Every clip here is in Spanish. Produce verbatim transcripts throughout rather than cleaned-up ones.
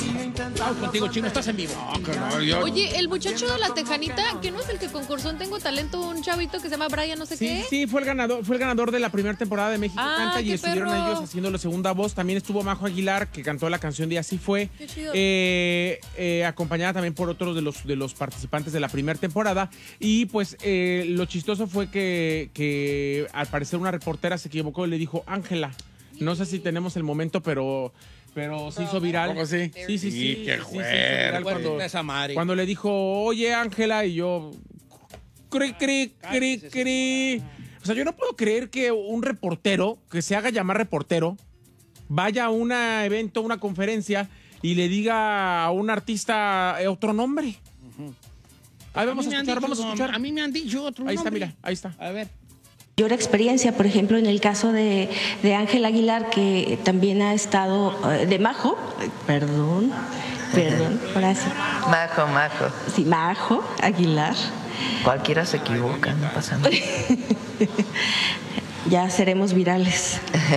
Vamos contigo, Chino, estás en vivo. No, que no, yo... Oye, el muchacho de la Tejanita, que no es el que concursó en Tengo Talento, un chavito que se llama Brian, no sé Sí, qué. sí, fue el ganador, fue el ganador de la primera temporada de México Ah, Canta y qué estuvieron perro. ellos haciendo la segunda voz. También estuvo Majo Aguilar, que cantó la canción de Así Fue. Qué chido. Eh, eh, acompañada también por otros de los, de los participantes de la primera temporada. Y pues eh, lo chistoso fue que, que al parecer una reportera se equivocó y le dijo Ángela. No sé si tenemos el momento, pero... Pero se hizo viral. ¿Cómo sí? Sí, sí, sí. Sí, qué sí, se hizo fuerte. viral Cuando, Esa madre. cuando le dijo, oye, Ángela, y yo... Cri, cri, cri, cri. O sea, yo no puedo creer que un reportero, que se haga llamar reportero, vaya a un evento, una conferencia, y le diga a un artista eh, otro nombre. Ahí vamos a, mí me han escuchar, dicho, vamos a escuchar. A mí me han dicho otro Ahí está, nombre. mira, ahí está. A ver. Mayor experiencia, por ejemplo, en el caso de, de Ángel Aguilar, que también ha estado, eh, de Majo, eh, perdón, perdón, ahora sí, Majo, majo. sí, Majo Aguilar, Cualquiera se equivoca, no pasa nada. ya seremos virales.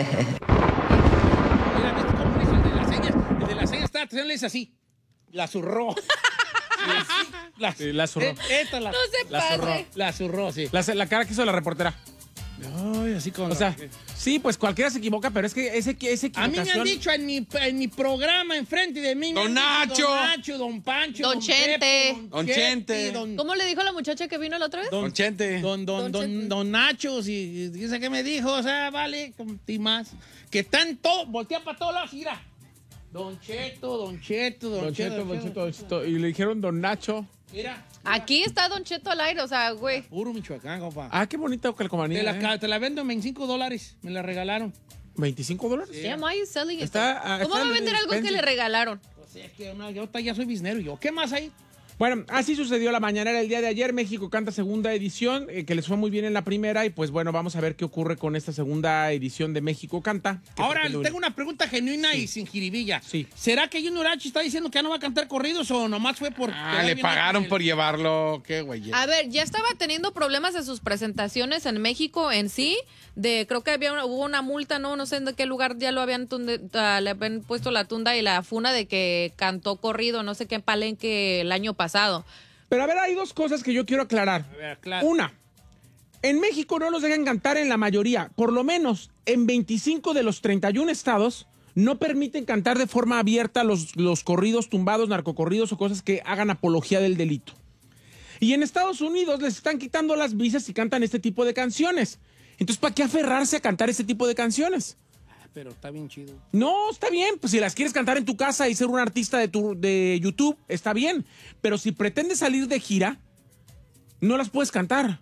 Mira, ¿viste cómo le hizo el de las señas? El de las señas está, le dice así. La zurró. La, Sí, la zurró. eh, Esta la, No se la pase. zurró. La zurró, sí. La, la cara que hizo la reportera. Ay, así como... O sea, sí, pues cualquiera se equivoca, pero es que ese, ese a mí me han equivocación... dicho en mi, en mi programa, enfrente de mí... me Don han dicho Nacho. Don Nacho, Don Pancho, Don Don Chente. Pepe, Don Chente. Don, ¿Cómo le dijo a la muchacha que vino la otra vez? Don, Don Chente. Don, don, Don don, Chente. don Nacho, si dice que me dijo, o sea, vale, y más. Que están todos, voltea para todos lados, mira. Don Cheto, Don Cheto, Don, Don Cheto, Cheto, Don Cheto, Don Cheto. Y le dijeron Don Nacho. Mira, Aquí está Don Cheto al aire, o sea, güey. puro Michoacán, compa. Ah, qué bonita calcomanía. te, la, ¿eh? ca- te la vendo en veinticinco dólares, me la regalaron. ¿veinticinco dólares? Damn, why you selling it? Está, ah, ¿Cómo está va a en vender algo que Spencer. le regalaron? O sea, es que una, yo ta- ya soy biznero yo. ¿Qué más hay? Bueno, así sucedió la mañanera el día de ayer. México Canta segunda edición, eh, que les fue muy bien en la primera. Y pues bueno, vamos a ver qué ocurre con esta segunda edición de México Canta. que Ahora, pretende- tengo una pregunta genuina y sin jiribilla. Sí. ¿Será que Junior H está diciendo que ya no va a cantar corridos o nomás fue por... Ah, le pagaron por llevarlo. Qué güey. A ver, ya estaba teniendo problemas en sus presentaciones en México en sí. De, creo que había una- hubo una multa, no, no sé en de qué lugar ya lo habían tunde- ah, le habían puesto la tunda y la funa de que cantó corrido, no sé qué palenque el año pasado. Pero a ver, hay dos cosas que yo quiero aclarar. A ver, claro. Una, en México no los dejan cantar en la mayoría. Por lo menos en veinticinco de los treinta y uno estados no permiten cantar de forma abierta los, los corridos tumbados, narcocorridos o cosas que hagan apología del delito. Y en Estados Unidos les están quitando las visas y cantan este tipo de canciones. Entonces, ¿para qué aferrarse a cantar este tipo de canciones? Pero está bien chido. No, está bien, pues si las quieres cantar en tu casa y ser un artista de, tu, de YouTube, está bien. Pero si pretendes salir de gira, no las puedes cantar.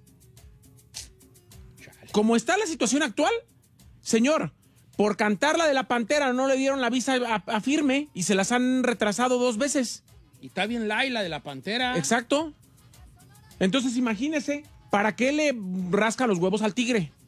Como está la situación actual, señor, por cantar la de la Pantera no le dieron la visa a, a firme y se las han retrasado dos veces. Y está bien Laila de la Pantera. Exacto. Entonces imagínese, ¿para qué le rasca los huevos al tigre?